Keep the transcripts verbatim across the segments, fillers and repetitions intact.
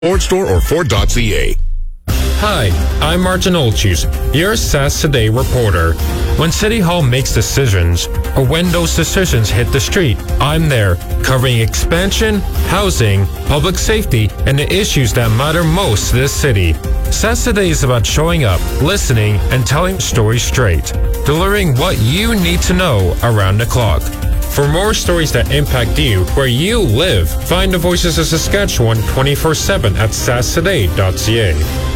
Ford Store or Ford dot C A. Hi, I'm Martin Olchus, your S A S Today reporter. When City Hall makes decisions, or when those decisions hit the street, I'm there, covering expansion, housing, public safety, and the issues that matter most to this city. S A S Today is about showing up, listening, and telling stories straight, delivering what you need to know around the clock. For more stories that impact you where you live, find the Voices of Saskatchewan twenty-four seven at S A S today dot C A.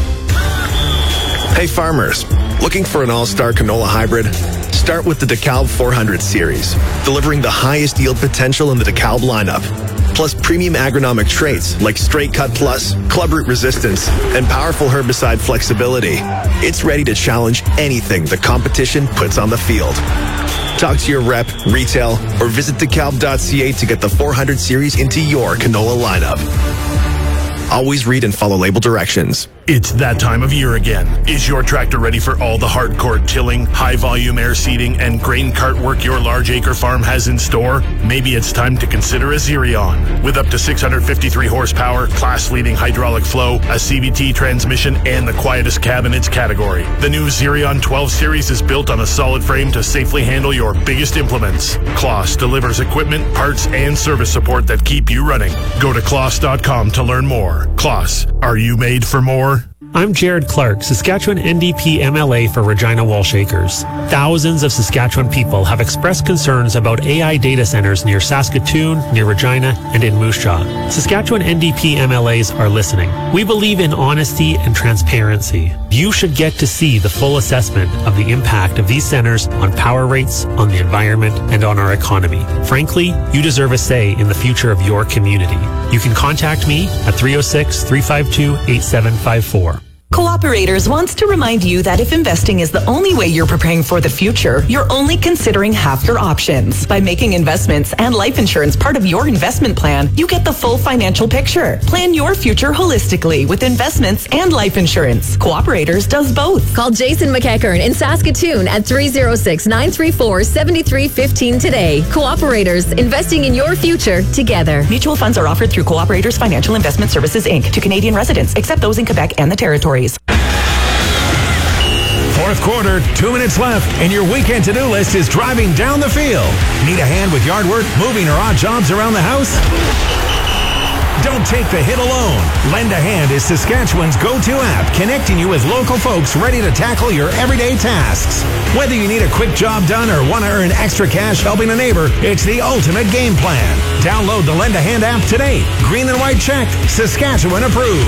Hey farmers, looking for an all-star canola hybrid? Start with the DeKalb four hundred series, delivering the highest yield potential in the DeKalb lineup. Plus premium agronomic traits like Straight Cut Plus, club root resistance, and powerful herbicide flexibility. It's ready to challenge anything the competition puts on the field. Talk to your rep, retail, or visit DeKalb dot C A to get the four hundred series into your canola lineup. Always read and follow label directions. It's that time of year again. Is your tractor ready for all the hardcore tilling, high-volume air seeding, and grain cart work your large acre farm has in store? Maybe it's time to consider a Zerion. With up to six hundred fifty-three horsepower, class-leading hydraulic flow, a C V T transmission, and the quietest cab in its category. The new Zerion twelve series is built on a solid frame to safely handle your biggest implements. Kloss delivers equipment, parts, and service support that keep you running. Go to kloss dot com to learn more. Kloss, are you made for more? I'm Jared Clark, Saskatchewan N D P M L A for Regina Walsh Acres. Thousands of Saskatchewan people have expressed concerns about A I data centers near Saskatoon, near Regina, and in Moose Jaw. Saskatchewan N D P M L As are listening. We believe in honesty and transparency. You should get to see the full assessment of the impact of these centers on power rates, on the environment, and on our economy. Frankly, you deserve a say in the future of your community. You can contact me at three oh six, three five two, eight seven five four. Cooperators wants to remind you that if investing is the only way you're preparing for the future, you're only considering half your options. By making investments and life insurance part of your investment plan, you get the full financial picture. Plan your future holistically with investments and life insurance. Cooperators does both. Call Jason McEachern in Saskatoon at three oh six, nine three four, seven three one five today. Cooperators, investing in your future together. Mutual funds are offered through Cooperators Financial Investment Services, Incorporated to Canadian residents, except those in Quebec and the Territories. Fourth quarter, two minutes left, and your weekend to-do list is driving down the field. Need a hand with yard work, moving, or odd jobs around the house? Don't take the hit alone. Lend a Hand is Saskatchewan's go-to app, connecting you with local folks ready to tackle your everyday tasks. Whether you need a quick job done or want to earn extra cash helping a neighbor, it's the ultimate game plan. Download the Lend a Hand app today. Green and white check, Saskatchewan approved.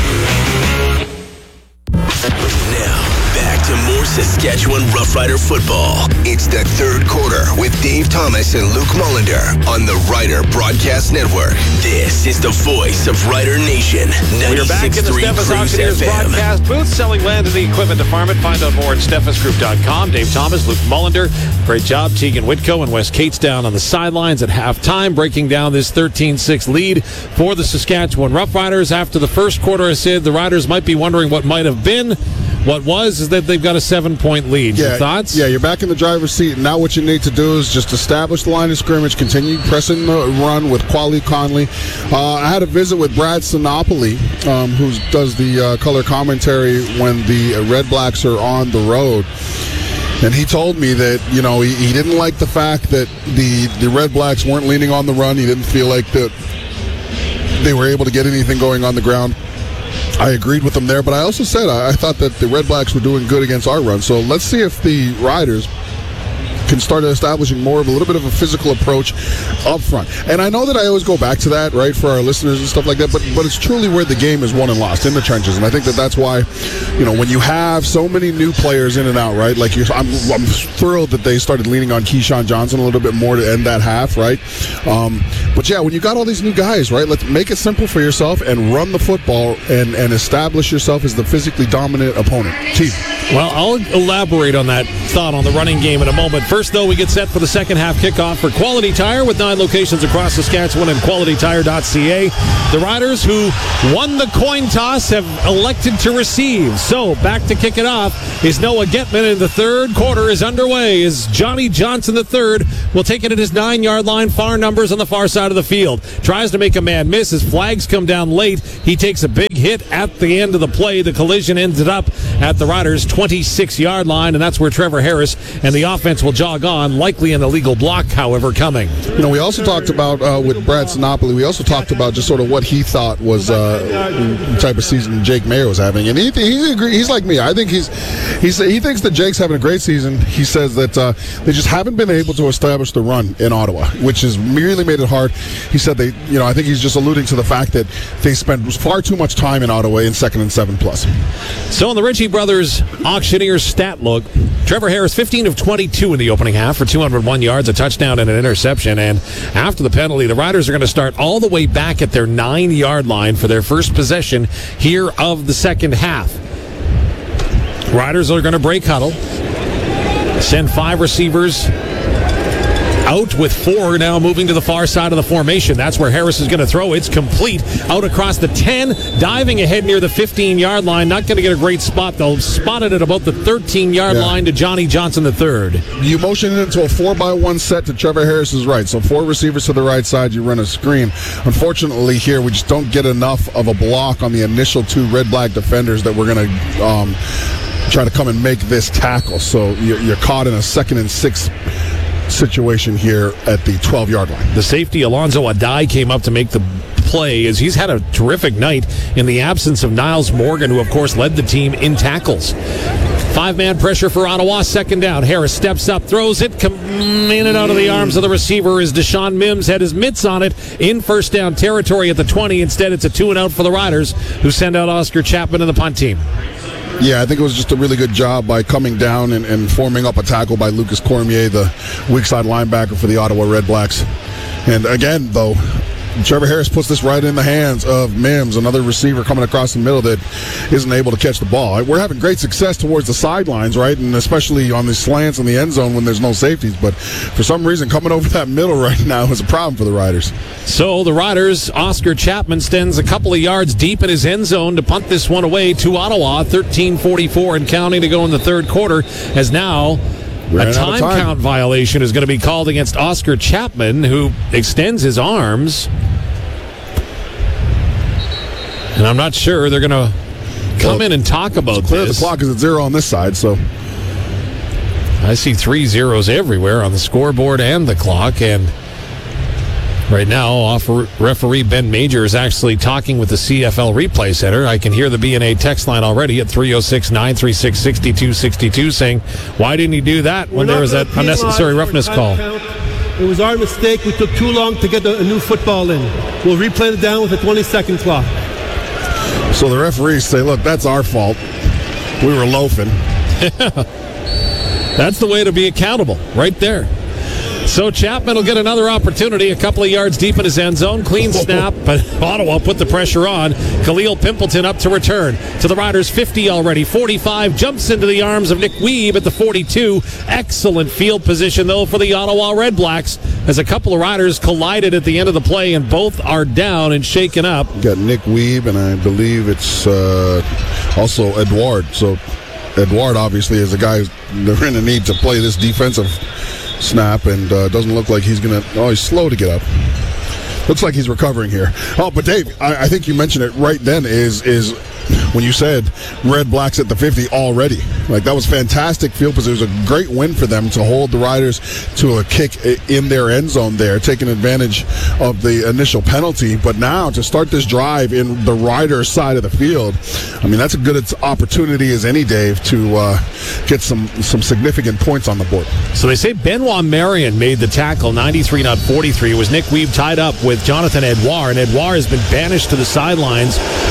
Now, back to more Saskatchewan Roughrider football. It's the third quarter with Dave Thomas and Luke Mullender on the Rider Broadcast Network. This is the voice of Rider Nation. We are back in the Steffes Auctioneers broadcast booth, selling land and the equipment to farm it. Find out more at steffes group dot com. Dave Thomas, Luke Mullender. Great job, Tegan Whitco and Wes Cates down on the sidelines at halftime, breaking down this thirteen six lead for the Saskatchewan Roughriders. After the first quarter, I said the Riders might be wondering what might have been. What was is that they've got a seven-point lead. Yeah, Your thoughts? Yeah, you're back in the driver's seat, and now what you need to do is just establish the line of scrimmage, continue pressing the run with Quali Conley. Uh, I had a visit with Brad Sinopoli, um, who does the uh, color commentary when the Red Blacks are on the road. And he told me that, you know, he, he didn't like the fact that the, the Red Blacks weren't leaning on the run. He didn't feel like that they were able to get anything going on the ground. I agreed with them there, but I also said I, I thought that the Red Blacks were doing good against our run. So let's see if the Riders can start establishing more of a little bit of a physical approach up front. And I know that I always go back to that, right, for our listeners and stuff like that, but but it's truly where the game is won and lost, in the trenches. And I think that that's why, you know, when you have so many new players in and out, right, like you're, I'm, I'm thrilled that they started leaning on Keyshawn Johnson a little bit more to end that half, right? Um, but yeah, when you got all these new guys, right, let's make it simple for yourself and run the football and, and establish yourself as the physically dominant opponent. Chief. Well, I'll elaborate on that thought on the running game in a moment. First, though, we get set for the second half kickoff for Quality Tire with nine locations across Saskatchewan and quality tire dot c a. The Riders, who won the coin toss, have elected to receive. So, back to kick it off is Noah Getman, and the third quarter is underway as Johnny Johnson the third will take it at his nine-yard line, far numbers on the far side of the field. Tries to make a man miss as flags come down late. He takes a big hit at the end of the play. The collision ended up at the Riders' twenty-six-yard line, and that's where Trevor Harris and the offense will jog on, likely an illegal block, however, coming. You know, we also talked about, uh, with Brad Sinopoli, we also talked about just sort of what he thought was uh, the type of season Jake Mayer was having. And he, he agree, he's like me. I think he's, he's he thinks that Jake's having a great season. He says that uh, they just haven't been able to establish the run in Ottawa, which has really made it hard. He said they, you know, I think he's just alluding to the fact that they spent far too much time in Ottawa in second and seven plus. So in the Ritchie Brothers Auctioneers stat look, Trevor Harris fifteen of twenty-two in the opening half for two hundred one yards, a touchdown and an interception. And after the penalty, the Riders are going to start all the way back at their nine-yard line for their first possession here of the second half. Riders are going to break huddle, send five receivers out with four now moving to the far side of the formation. That's where Harris is going to throw. It's complete out across the ten, diving ahead near the fifteen-yard line. Not going to get a great spot, though. Spotted at about the thirteen-yard yeah. line to Johnny Johnson the third. You motion it into a four by one set to Trevor Harris's right. So four receivers to the right side, you run a screen. Unfortunately, here we just don't get enough of a block on the initial two red-black defenders that we're going to um, try to come and make this tackle. So you're, you're caught in a second and six situation here at the twelve-yard line. The safety, Alonzo Adai, came up to make the play as he's had a terrific night in the absence of Niles Morgan, who, of course, led the team in tackles. Five-man pressure for Ottawa, second down. Harris steps up, throws it, come in and out of the arms of the receiver as Deshaun Mims had his mitts on it in first down territory at the twenty. Instead, it's a two and out for the Riders, who send out Oscar Chapman and the punt team. Yeah, I think it was just a really good job by coming down and, and forming up a tackle by Lucas Cormier, the weak side linebacker for the Ottawa Redblacks. And again, though, Trevor Harris puts this right in the hands of Mims, another receiver coming across the middle that isn't able to catch the ball. We're having great success towards the sidelines, right, and especially on the slants in the end zone when there's no safeties. But for some reason, coming over that middle right now is a problem for the Riders. So the Riders, Oscar Chapman stands a couple of yards deep in his end zone to punt this one away to Ottawa. thirteen forty-four and counting to go in the third quarter, as now a time, time count violation is going to be called against Oscar Chapman, who extends his arms. And I'm not sure they're going to come well, in and talk about it's clear this. The clock is at zero on this side, so I see three zeros everywhere on the scoreboard and the clock. And right now, off referee Ben Major is actually talking with the C F L Replay Center. I can hear the B N A text line already at three oh six, nine three six, six two six two saying, why didn't he do that when there was that unnecessary roughness call? It was our mistake. We took too long to get a new football in. We'll replay it down with a twenty-second clock. So the referees say, look, that's our fault. We were loafing. That's the way to be accountable, right there. So Chapman will get another opportunity, a couple of yards deep in his end zone. Clean snap, but Ottawa put the pressure on. Khalil Pimpleton up to return to the Riders' fifty already. forty-five, jumps into the arms of Nick Weeb at the forty-two. Excellent field position, though, for the Ottawa Redblacks, as a couple of Riders collided at the end of the play, and both are down and shaken up. Got Nick Weeb, and I believe it's uh, also Edouard. So Edouard, obviously, is a guy they're in a need to play this defensive snap, and uh, doesn't look like he's going to... Oh, he's slow to get up. Looks like he's recovering here. Oh, but Dave, I, I think you mentioned it right then, is is when you said Red Blacks at the fifty already. Like, that was fantastic field position. It was a great win for them to hold the Riders to a kick in their end zone there, taking advantage of the initial penalty. But now to start this drive in the Riders' side of the field, I mean, that's a good opportunity as any, Dave, to uh, get some, some significant points on the board. So they say Benoit Marion made the tackle, ninety-three, not forty-three. It was Nick Weeb tied up with Jonathan Edouard, and Edouard has been banished to the sidelines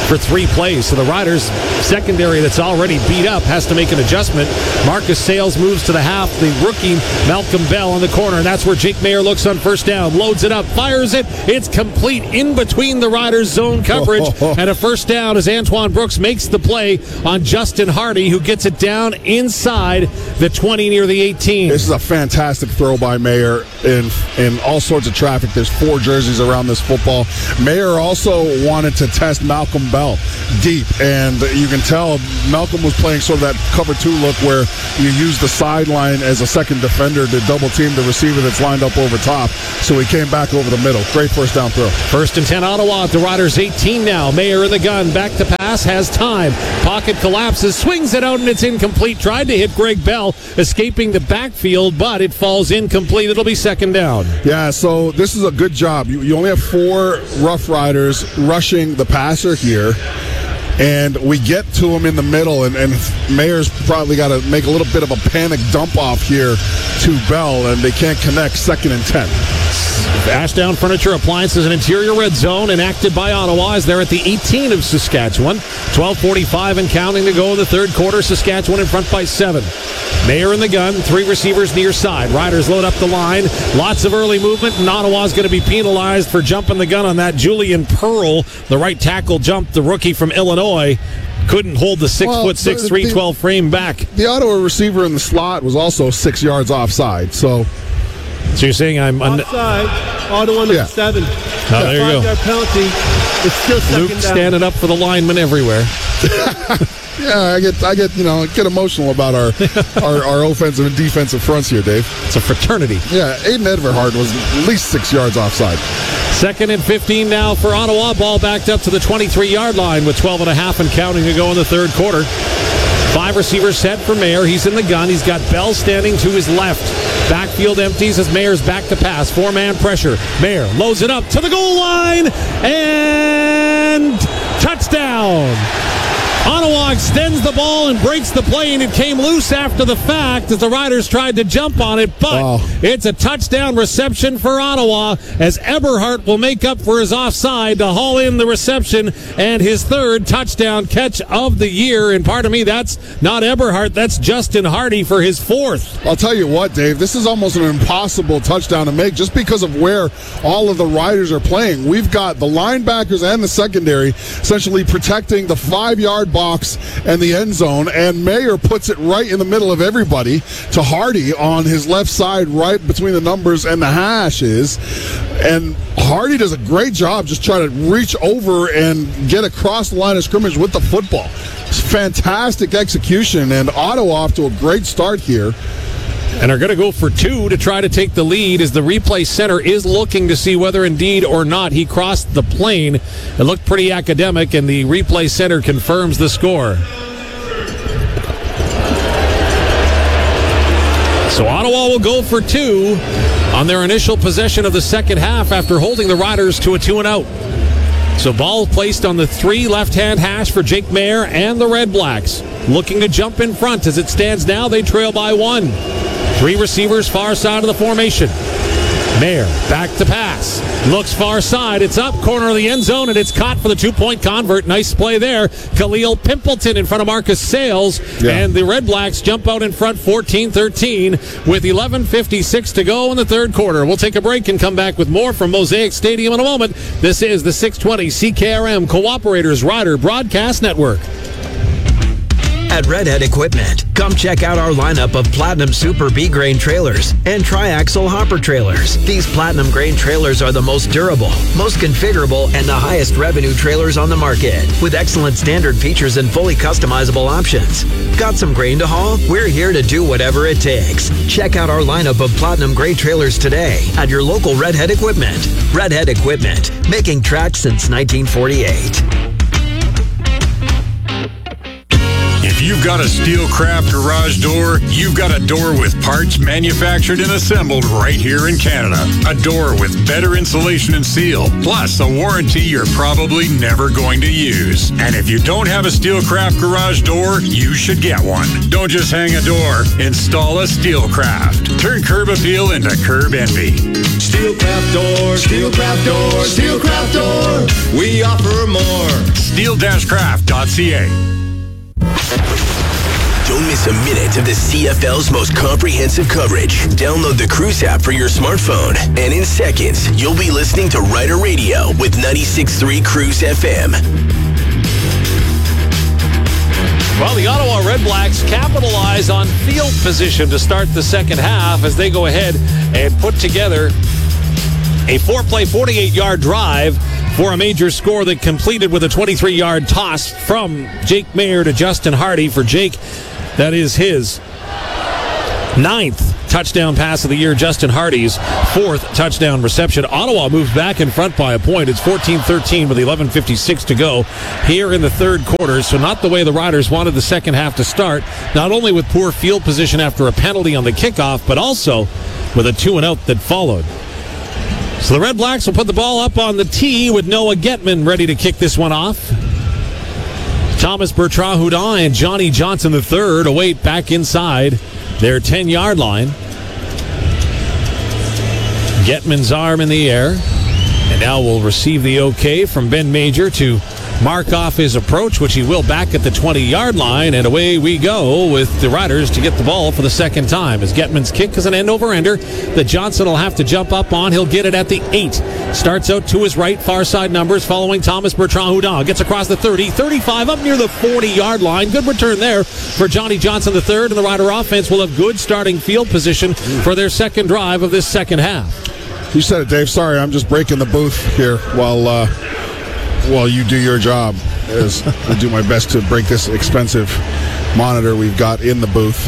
for three plays. So the Riders secondary that's already beat up has to make an adjustment. Marcus Sales moves to the half. The rookie Malcolm Bell on the corner, and that's where Jake Mayer looks on first down. Loads it up, fires it. It's complete in between the Riders' zone coverage, and a first down as Antoine Brooks makes the play on Justin Hardy, who gets it down inside the twenty near the eighteen. This is a fantastic throw by Mayer in in all sorts of traffic. There's four jerseys around this football. Mayer also wanted to test Malcolm Bell deep, and you can tell Malcolm was playing sort of that cover two look where you use the sideline as a second defender to double team the receiver that's lined up over top. So he came back over the middle. Great first down throw. First and ten, Ottawa at the Riders' eighteen now. Mayer in the gun, back to pass, has time. Pocket collapses, swings it out, and it's incomplete. Tried to hit Greg Bell, escaping the backfield, but it falls incomplete. It'll be second down. Yeah, so this is a good job. You, you only have four Rough Riders rushing the passer here. And we get to him in the middle, and, and Mayer's probably got to make a little bit of a panic dump off here to Bell, and they can't connect. Second and ten. Ashdown Furniture Appliances and Interior Red Zone enacted by Ottawa as they're at the eighteen of Saskatchewan. twelve forty-five and counting to go in the third quarter. Saskatchewan in front by seven. Mayer in the gun, three receivers near side. Riders load up the line. Lots of early movement, and Ottawa's going to be penalized for jumping the gun on that. Julian Pearl, the right tackle, jumped the rookie from Illinois. Couldn't hold the six well, foot six, the, three twelve frame back. The Ottawa receiver in the slot was also six yards offside, so... So you're saying I'm... Un- Offside, Ottawa number yeah. seven. Oh, there you go. Five-yard penalty. It's still second Luke down. standing up for the linemen everywhere. Yeah, I get, I get, you know, get emotional about our, our, our offensive and defensive fronts here, Dave. It's a fraternity. Yeah, Aiden Everhart was at least six yards offside. Second and fifteen now for Ottawa. Ball backed up to the twenty-three-yard line with twelve and a half and counting to go in the third quarter. Five receivers set for Mayer. He's in the gun. He's got Bell standing to his left. Backfield empties as Mayer's back to pass. Four-man pressure. Mayer loads it up to the goal line. And touchdown. Ottawa extends the ball and breaks the play, and it came loose after the fact as the Riders tried to jump on it, but wow. It's a touchdown reception for Ottawa as Eberhardt will make up for his offside to haul in the reception and his third touchdown catch of the year. And pardon me, that's not Eberhardt, that's Justin Hardy for his fourth. I'll tell you what, Dave, this is almost an impossible touchdown to make just because of where all of the Riders are playing. We've got the linebackers and the secondary essentially protecting the five-yard box and the end zone, and Mayer puts it right in the middle of everybody to Hardy on his left side, right between the numbers and the hashes. And Hardy does a great job just trying to reach over and get across the line of scrimmage with the football. It's fantastic execution, and Ottawa off to a great start here. And are going to go for two to try to take the lead as the replay center is looking to see whether indeed or not he crossed the plane. It looked pretty academic, and the replay center confirms the score. So Ottawa will go for two on their initial possession of the second half after holding the Riders to a two and out. So ball placed on the three left-hand hash for Jake Mayer and the Red Blacks. Looking to jump in front. As it stands now, they trail by one. Three receivers far side of the formation. Mayer back to pass. Looks far side. It's up corner of the end zone, and it's caught for the two-point convert. Nice play there. Khalil Pimpleton in front of Marcus Sales. Yeah. And the Red Blacks jump out in front fourteen thirteen with eleven fifty-six to go in the third quarter. We'll take a break and come back with more from Mosaic Stadium in a moment. This is the six twenty C K R M Cooperators Rider Broadcast Network. At Redhead Equipment, come check out our lineup of Platinum Super B-Grain trailers and Triaxle hopper trailers. These Platinum Grain trailers are the most durable, most configurable, and the highest revenue trailers on the market, with excellent standard features and fully customizable options. Got some grain to haul? We're here to do whatever it takes. Check out our lineup of Platinum Gray trailers today at your local Redhead Equipment. Redhead Equipment, making tracks since nineteen forty-eight. If you've got a Steelcraft garage door, you've got a door with parts manufactured and assembled right here in Canada. A door with better insulation and seal, plus a warranty you're probably never going to use. And if you don't have a Steelcraft garage door, you should get one. Don't just hang a door, install a Steelcraft. Turn curb appeal into curb envy. Steelcraft door, Steelcraft door, Steelcraft door. We offer more. steel craft dot c a. Don't miss a minute of the C F L's most comprehensive coverage. Download the Cruise app for your smartphone, and in seconds, you'll be listening to Rider Radio with ninety-six point three Cruise F M. Well, the Ottawa Redblacks capitalize on field position to start the second half as they go ahead and put together a four-play, forty-eight-yard drive for a major score that completed with a twenty-three-yard toss from Jake Mayer to Justin Hardy. For Jake, that is his ninth touchdown pass of the year, Justin Hardy's fourth touchdown reception. Ottawa moves back in front by a point. It's fourteen thirteen with eleven fifty-six to go here in the third quarter. So not the way the Riders wanted the second half to start, not only with poor field position after a penalty on the kickoff, but also with a two and out that followed. So the Red Blacks will put the ball up on the tee with Noah Getman ready to kick this one off. Thomas Bertrand-Houdin and Johnny Johnson the third await back inside their ten-yard line. Getman's arm in the air. And now we'll receive the okay from Ben Major to mark off his approach, which he will back at the twenty-yard line. And away we go with the Riders to get the ball for the second time. As Getman's kick is an end-over-ender that Johnson will have to jump up on. He'll get it at the eight. Starts out to his right, far side numbers, following Thomas Bertrand-Houdin. Gets across the thirty, thirty-five, up near the forty-yard line. Good return there for Johnny Johnson the third, and the Rider offense will have good starting field position for their second drive of this second half. You said it, Dave. Sorry, I'm just breaking the booth here while uh, while you do your job. As I do my best to break this expensive monitor we've got in the booth.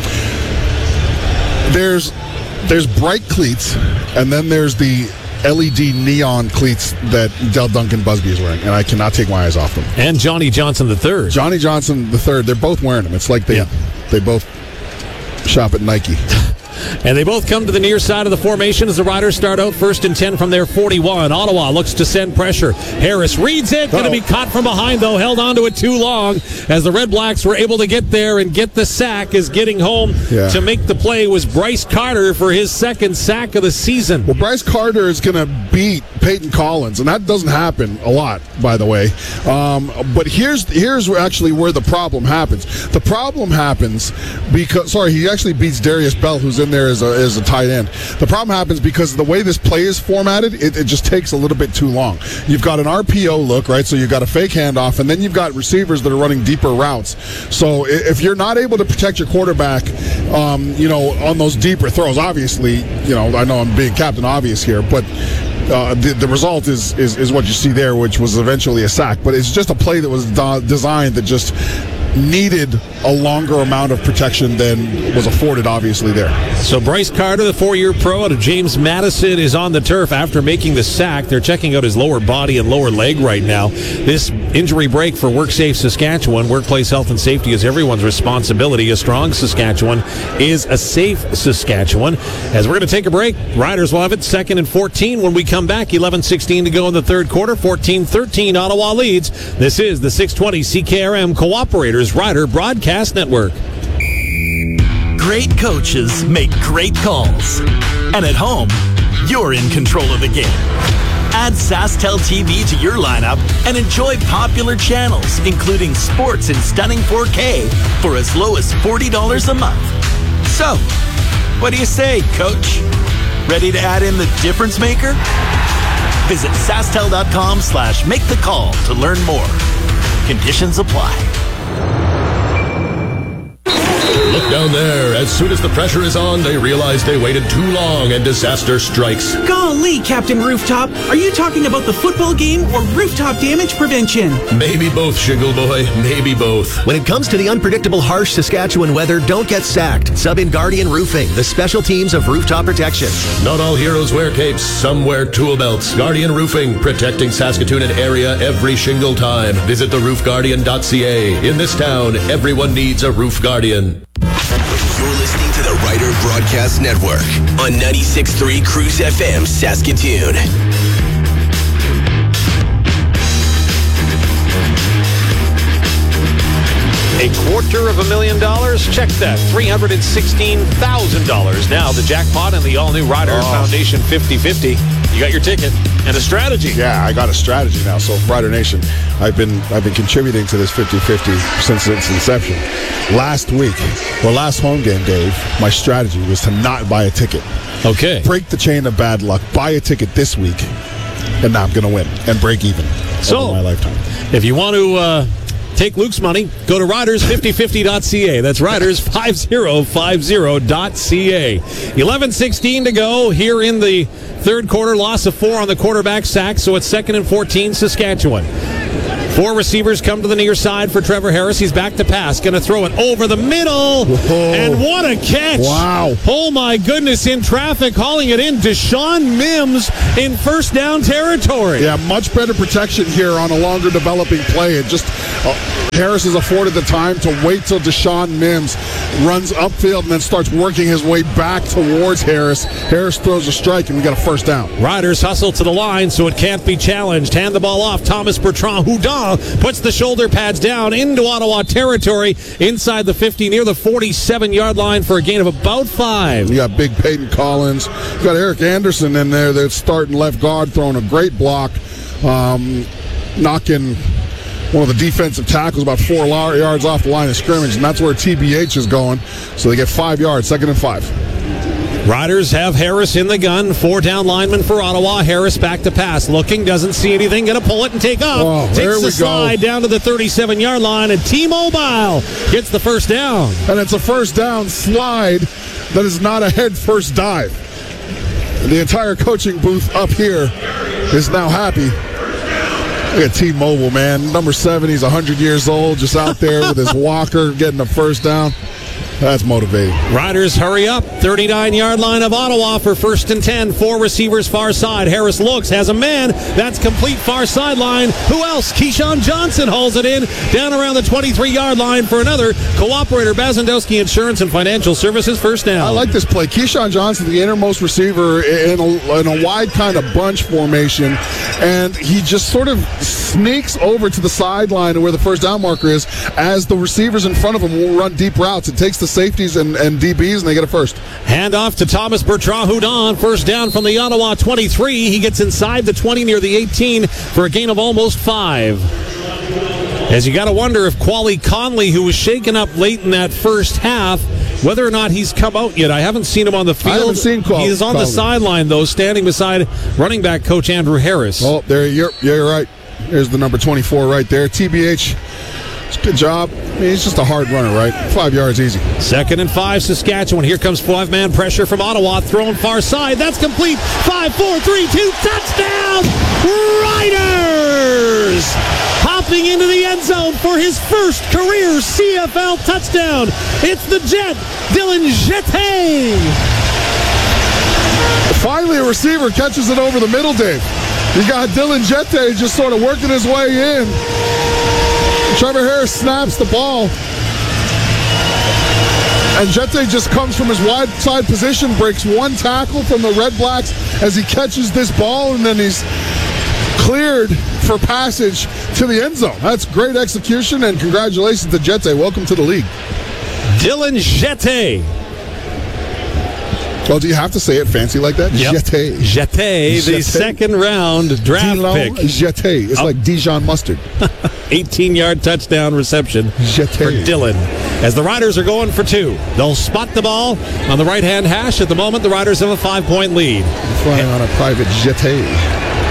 There's there's bright cleats, and then there's the L E D neon cleats that Del Duncan Busby is wearing, and I cannot take my eyes off them. And Johnny Johnson the third. Johnny Johnson the third. They're both wearing them. It's like they yeah. they both shop at Nike. And they both come to the near side of the formation as the Riders start out first and ten from their forty-one. Ottawa looks to send pressure. Harris reads it. Going to be caught from behind, though. Held on to it too long as the Red Blacks were able to get there and get the sack. As getting home yeah. to make the play was Bryce Carter for his second sack of the season. Well, Bryce Carter is going to beat Peyton Collins, and that doesn't happen a lot, by the way. Um, but here's here's actually where the problem happens. The problem happens because, sorry, he actually beats Darius Bell, who's in there as a, as a tight end. The problem happens because the way this play is formatted, it, it just takes a little bit too long. You've got an R P O look, right? So you've got a fake handoff, and then you've got receivers that are running deeper routes. So if you're not able to protect your quarterback, um, you know, on those deeper throws, obviously, you know, I know I'm being Captain Obvious here, but Uh, the, the result is, is is what you see there, which was eventually a sack. But it's just a play that was do- designed that just needed a longer amount of protection than was afforded, obviously, there. So Bryce Carter, the four-year pro out of James Madison, is on the turf after making the sack. They're checking out his lower body and lower leg right now. This injury break for WorkSafe Saskatchewan. Workplace health and safety is everyone's responsibility. A strong Saskatchewan is a safe Saskatchewan. As we're going to take a break, Riders will have it second and fourteen when we come back. eleven sixteen to go in the third quarter. fourteen thirteen Ottawa leads. This is the six twenty C K R M Cooperators Rider Broadcast Network. Great coaches make great calls. And at home, you're in control of the game. Add SaskTel T V to your lineup and enjoy popular channels, including sports in stunning four K for as low as forty dollars a month. So, what do you say, Coach? Ready to add in the difference maker? Visit SaskTel.com slash make the call to learn more. Conditions apply. Look Down there, as soon as the pressure is on, they realize they waited too long and disaster strikes. Golly, Captain Rooftop, are you talking about the football game or rooftop damage prevention? Maybe both, Shingle Boy. Maybe both. When it comes to the unpredictable, harsh Saskatchewan weather, don't get sacked. Sub in Guardian Roofing, the special teams of rooftop protection. Not all heroes wear capes. Some wear tool belts. Guardian Roofing, protecting Saskatoon and area every shingle time. Visit the roof guardian dot c a. In this town, everyone needs a roof guardian. You're listening to the Ryder Broadcast Network on ninety-six point three Cruise F M, Saskatoon. A quarter of a million dollars? Check that. three hundred sixteen thousand dollars. Now the jackpot and the all-new Ryder oh. Foundation fifty fifty. You got your ticket and a strategy. Yeah, I got a strategy now. So Ryder Nation, I've been I've been contributing to this fifty fifty since its inception. Last week, or last home game, Dave, my strategy was to not buy a ticket. Okay. Break the chain of bad luck. Buy a ticket this week, and now I'm going to win and break even so, over my lifetime. If you want to uh, take Luke's money, go to riders fifty fifty dot c a. That's riders fifty fifty dot c a. eleven sixteen to go here in the third quarter. Loss of four on the quarterback sack, so it's second and fourteen, Saskatchewan. Four receivers come to the near side for Trevor Harris. He's back to pass. Going to throw it over the middle. Whoa. And what a catch. Wow. Oh, my goodness. In traffic, hauling it in. Deshaun Mims in first down territory. Yeah, much better protection here on a longer developing play. It just uh, Harris is afforded the time to wait till Deshaun Mims runs upfield and then starts working his way back towards Harris. Harris throws a strike, and we got a first down. Riders hustle to the line, so it can't be challenged. Hand the ball off. Thomas Bertrand Houdon puts the shoulder pads down into Ottawa territory inside the fifty, near the forty-seven-yard line for a gain of about five. You got big Peyton Collins. You got Eric Anderson in there that's starting left guard, throwing a great block, um, knocking one of the defensive tackles about four yards off the line of scrimmage, and that's where T B H is going. So they get five yards, second and five. Riders have Harris in the gun. Four down linemen for Ottawa. Harris back to pass. Looking, doesn't see anything. Going to pull it and take off. Oh, Takes there we the slide go. down to the thirty-seven-yard line, and T-Mobile gets the first down. And it's a first down slide that is not a head first dive. The entire coaching booth up here is now happy. Look at T-Mobile, man. Number seven, he's one hundred years old, just out there with his walker getting a first down. That's motivating. Riders hurry up. thirty-nine-yard line of Ottawa for first and ten. Four receivers far side. Harris looks, has a man. That's complete far sideline. Who else? Keyshawn Johnson hauls it in down around the twenty-three-yard line for another. Cooperator Bazandowski Insurance and Financial Services first down. I like this play. Keyshawn Johnson, the innermost receiver in a, in a wide kind of bunch formation, and he just sort of sneaks over to the sideline where the first down marker is as the receivers in front of him will run deep routes. It takes the safeties and, and D Bs, and they get a first. Hand off to Thomas Bertrand Houdon. First down from the Ottawa twenty-three. He gets inside the twenty near the eighteen for a gain of almost five. As you got to wonder if Quali Conley, who was shaken up late in that first half, whether or not he's come out yet. I haven't seen him on the field. I haven't seen Quali. He's on the sideline, though, standing beside running back coach Andrew Harris. Oh, there you're, yeah, you're right. There's the number twenty-four right there. T B H, good job. I mean, he's just a hard runner, right? Five yards easy. Second and five, Saskatchewan. Here comes five-man pressure from Ottawa. Thrown far side. That's complete. Five, four, three, two. Touchdown! Riders! Hopping into the end zone for his first career C F L touchdown. It's the Jet, Dylan Jeté. Finally, a receiver catches it over the middle, Dave. You got Dylan Jeté just sort of working his way in. Trevor Harris snaps the ball. And Jeté just comes from his wide side position, breaks one tackle from the Red Blacks as he catches this ball, and then he's cleared for passage to the end zone. That's great execution, and congratulations to Jeté. Welcome to the league. Dylan Jeté. Well, do you have to say it fancy like that? Yep. Jeté. Jeté, the second round draft Dillon pick. Jeté. It's oh. like Dijon mustard. eighteen-yard touchdown reception Jeté. for Dylan. As the Riders are going for two, they'll spot the ball on the right-hand hash. At the moment, the Riders have a five-point lead. Flying on a private Jeté.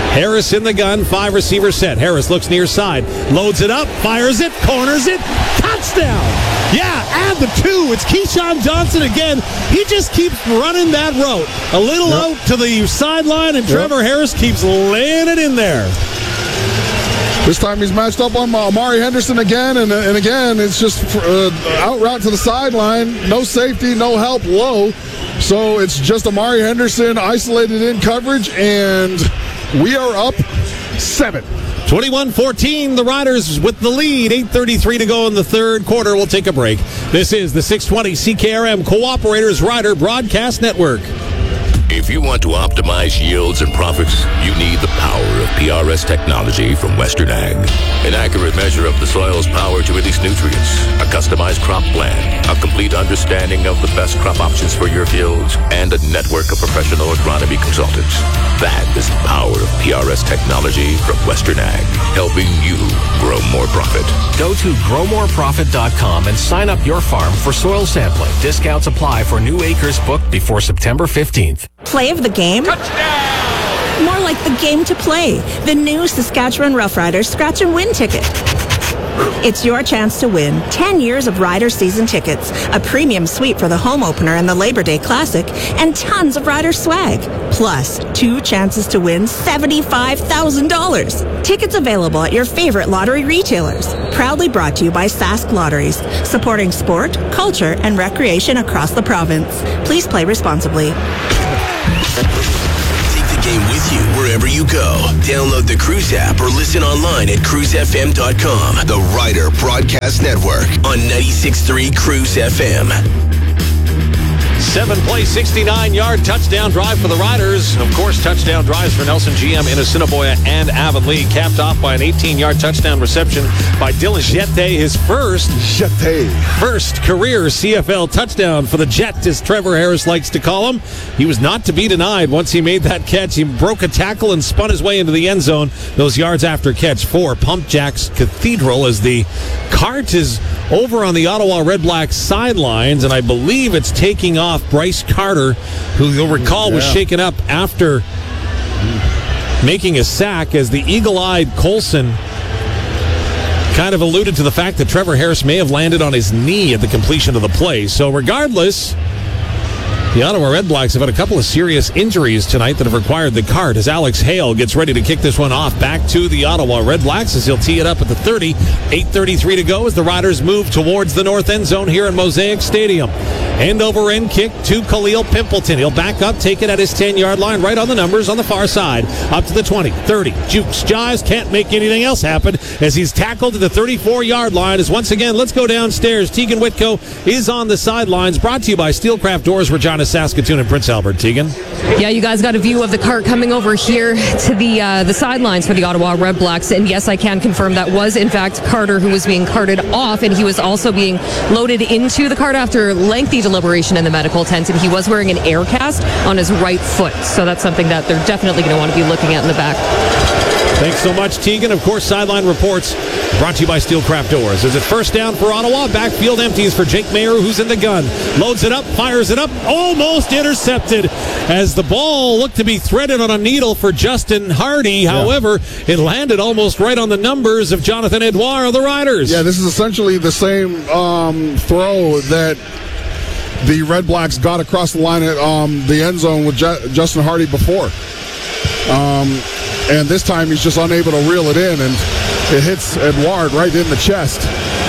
Harris in the gun, five receiver set. Harris looks near side, loads it up, fires it, corners it, touchdown! Yeah, add the two. It's Keyshawn Johnson again. He just keeps running that route. A little yep. out to the sideline, and Trevor yep. Harris keeps laying it in there. This time he's matched up on Amari Henderson again, and, and again, it's just uh, out route to the sideline. No safety, no help, low. So it's just Amari Henderson isolated in coverage, and we are up seven. twenty-one fourteen, the Riders with the lead. eight thirty-three to go in the third quarter. We'll take a break. This is the six twenty C K R M Cooperators Rider Broadcast Network. If you want to optimize yields and profits, you need the power of P R S technology from Western Ag. An accurate measure of the soil's power to release nutrients, a customized crop plan, a complete understanding of the best crop options for your fields, and a network of professional agronomy consultants. That is the power of P R S technology from Western Ag, helping you grow more profit. Go to grow more profit dot com and sign up your farm for soil sampling. Discounts apply for new acres booked before September fifteenth. Play of the game? Touchdown! More like the game to play. The new Saskatchewan Roughriders Scratch and Win ticket. It's your chance to win ten years of Rider season tickets, a premium suite for the home opener and the Labor Day Classic, and tons of Rider swag. Plus, two chances to win seventy-five thousand dollars. Tickets available at your favorite lottery retailers. Proudly brought to you by Sask Lotteries, supporting sport, culture, and recreation across the province. Please play responsibly. Game with you wherever you go. Download the Cruise app or listen online at cruise f m dot com. The Rider Broadcast Network on ninety-six point three Cruise F M. Seven-play, sixty-nine-yard touchdown drive for the Riders. Of course, touchdown drives for Nelson G M in Assiniboia and Avonlea, capped off by an eighteen-yard touchdown reception by Dylan Jette, his first Jette. first career C F L touchdown for the Jet, as Trevor Harris likes to call him. He was not to be denied once he made that catch. He broke a tackle and spun his way into the end zone. Those yards after catch for Pump Jacks Cathedral, as the cart is over on the Ottawa Red Black sidelines, and I believe it's taking off Bryce Carter, who you'll recall was yeah. shaken up after making a sack, as the eagle-eyed Colson kind of alluded to the fact that Trevor Harris may have landed on his knee at the completion of the play. So regardless, the Ottawa Red Blacks have had a couple of serious injuries tonight that have required the cart, as Alex Hale gets ready to kick this one off back to the Ottawa Red Blacks as he'll tee it up at the thirty. eight thirty-three to go as the Riders move towards the north end zone here in Mosaic Stadium. End over end kick to Khalil Pimpleton. He'll back up, take it at his ten-yard line, right on the numbers on the far side. Up to the twenty, thirty. Jukes Jives can't make anything else happen as he's tackled at the thirty-four-yard line. As once again, let's go downstairs. Tegan Whitco is on the sidelines. Brought to you by Steelcraft Doors, Regina, Saskatoon, and Prince Albert. Tegan? Yeah, you guys got a view of the cart coming over here to the uh, the sidelines for the Ottawa Red Blacks. And yes, I can confirm that was, in fact, Carter who was being carted off, and he was also being loaded into the cart after lengthy deliberation in the medical tent, and he was wearing an air cast on his right foot. So that's something that they're definitely going to want to be looking at in the back. Thanks so much, Tegan. Of course, Sideline Reports brought to you by Steelcraft Doors. Is it first down for Ottawa? Backfield empties for Jake Mayer, who's in the gun. Loads it up, fires it up, almost intercepted as the ball looked to be threaded on a needle for Justin Hardy. Yeah. However, it landed almost right on the numbers of Jonathan Edouard of the Riders. Yeah, this is essentially the same um, throw that the Red Blacks got across the line at um, the end zone with J- Justin Hardy before. Um, and this time he's just unable to reel it in, and it hits Edouard right in the chest.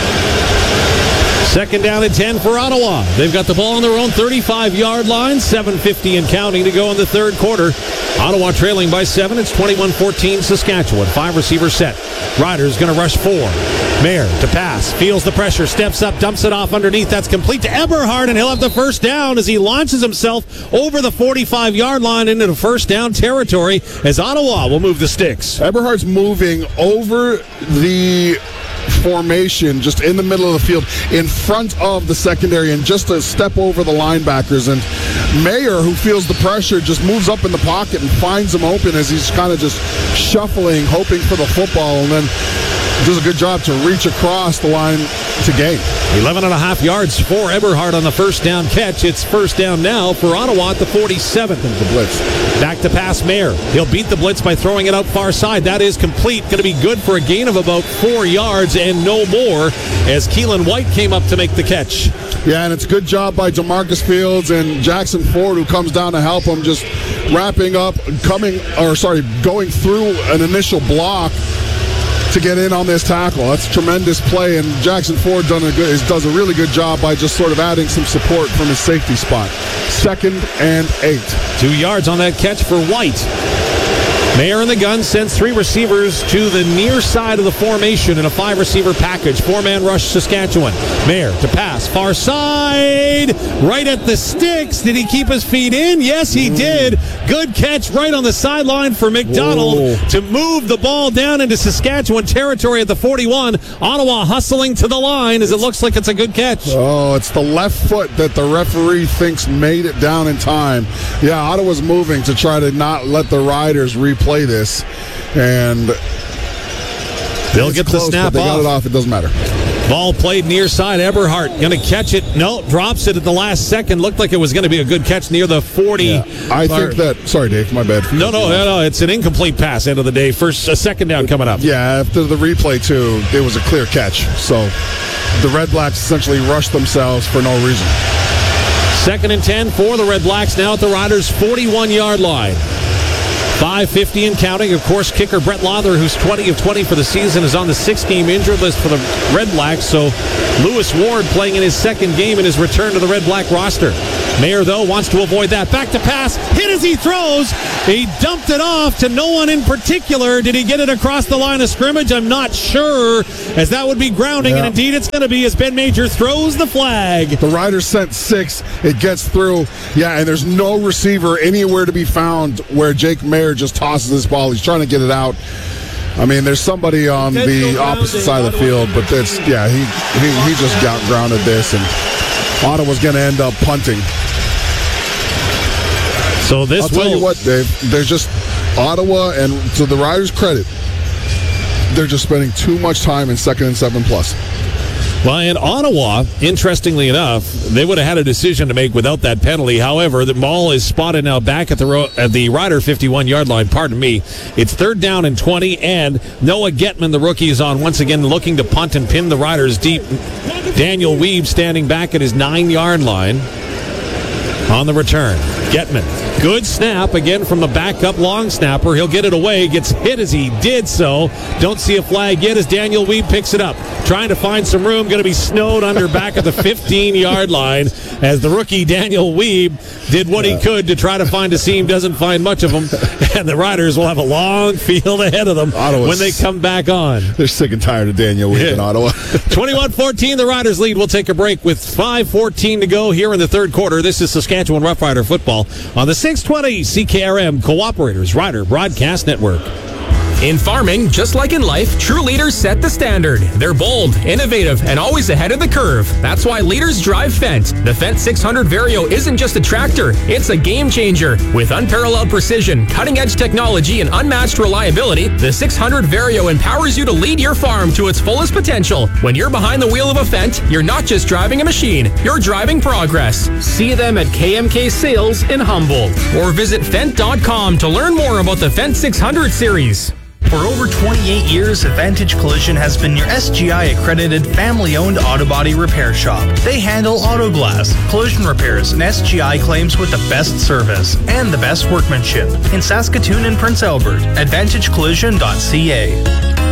Second down and ten for Ottawa. They've got the ball on their own thirty-five-yard line, seven fifty and counting to go in the third quarter. Ottawa trailing by seven. It's twenty-one fourteen Saskatchewan. Five receiver set. Riders going to rush four. Mayer to pass. Feels the pressure. Steps up. Dumps it off underneath. That's complete to Eberhard, and he'll have the first down as he launches himself over the forty-five-yard line into the first down territory as Ottawa will move the sticks. Eberhard's moving over the formation just in the middle of the field in front of the secondary and just a step over the linebackers, and Mayer, who feels the pressure, just moves up in the pocket and finds him open as he's kind of just shuffling, hoping for the football, and then does a good job to reach across the line to gain. eleven and a half yards for Eberhardt on the first down catch. It's first down now for Ottawa at the forty-seven. The blitz. Back to pass Mayer. He'll beat the blitz by throwing it out far side. That is complete. Going to be good for a gain of about four yards and no more as Keelan White came up to make the catch. Yeah, and it's a good job by DeMarcus Fields and Jackson Ford, who comes down to help him, just wrapping up, coming, or sorry, going through an initial block to get in on this tackle. That's a tremendous play, and Jackson Ford done a good, does a really good job by just sort of adding some support from his safety spot. Second and eight. Two yards on that catch for White. Mayer in the gun sends three receivers to the near side of the formation in a five-receiver package. Four-man rush Saskatchewan. Mayer to pass. Far side. Right at the sticks. Did he keep his feet in? Yes, he did. Good catch right on the sideline for McDonald Whoa. to move the ball down into Saskatchewan territory at the forty-one. Ottawa hustling to the line as it looks like it's a good catch. Oh, it's the left foot that the referee thinks made it down in time. Yeah, Ottawa's moving to try to not let the Riders replay this, and they'll get close, the snap but they off. got it off. It doesn't matter. Ball played near side. Eberhardt going to catch it. No, drops it at the last second. Looked like it was going to be a good catch near the forty. Yeah, I think that. Sorry, Dave. My bad. No, no, no, no. It's an incomplete pass. End of the day. First, a second down coming up. Yeah, after the replay too, it was a clear catch. So the Red Blacks essentially rushed themselves for no reason. Second and ten for the Red Blacks now at the Riders' forty-one-yard line. five fifty and counting. Of course, kicker Brett Lawler, who's twenty of twenty for the season, is on the six-game injured list for the Red Blacks. So Lewis Ward playing in his second game in his return to the Red Black roster. Mayer, though, wants to avoid that. Back to pass. Hit as he throws. He dumped it off to no one in particular. Did he get it across the line of scrimmage? I'm not sure, as that would be grounding, yeah. and indeed it's going to be as Ben Major throws the flag. The Riders sent six. It gets through. Yeah, and there's no receiver anywhere to be found where Jake Mayer just tosses this ball. He's trying to get it out. I mean, there's somebody on the opposite side of the field, but that's, yeah, he, he, he just got grounded this, and Ottawa's going to end up punting. So this I'll tell will... you what, Dave, there's just Ottawa, and to the Riders' credit, they're just spending too much time in second and seven plus. Well, in Ottawa, interestingly enough, they would have had a decision to make without that penalty. However, the ball is spotted now back at the ro- at the Rider fifty-one-yard line. Pardon me. It's third down and twenty, and Noah Getman, the rookie, is on once again looking to punt and pin the Riders deep. Daniel Weeb standing back at his nine-yard line on the return. Getman. Good snap again from the backup long snapper. He'll get it away. Gets hit as he did so. Don't see a flag yet as Daniel Weeb picks it up. Trying to find some room. Going to be snowed under back at the fifteen-yard line as the rookie Daniel Weeb did what he could to try to find a seam. Doesn't find much of them. And the Riders will have a long field ahead of them Ottawa's, when they come back on. They're sick and tired of Daniel Weeb yeah. in Ottawa. twenty-one fourteen, the Riders lead. We'll take a break with five fourteen to go here in the third quarter. This is Saskatchewan Roughrider football on the six twenty C K R M Cooperators Rider Broadcast Network. In farming, just like in life, true leaders set the standard. They're bold, innovative, and always ahead of the curve. That's why leaders drive Fendt. The Fendt six hundred Vario isn't just a tractor, it's a game changer. With unparalleled precision, cutting-edge technology, and unmatched reliability, the six hundred Vario empowers you to lead your farm to its fullest potential. When you're behind the wheel of a Fendt, you're not just driving a machine, you're driving progress. See them at K M K Sales in Humboldt. Or visit Fendt dot com to learn more about the Fendt six hundred series. For over twenty-eight years, Advantage Collision has been your S G I-accredited, family-owned auto body repair shop. They handle auto glass, collision repairs, and S G I claims with the best service and the best workmanship. In Saskatoon and Prince Albert, advantage collision dot c a.